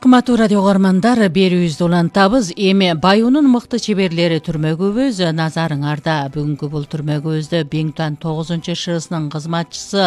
Урматтуу радио угармандар, берүүбүздү улантабыз. Эми Баюунун мыкты чеберлери түрмөгүбүз назарыңарда. Бүгүнкү бул түрмөгүбүздө Бингтуан 9-ШСынын кызматчысы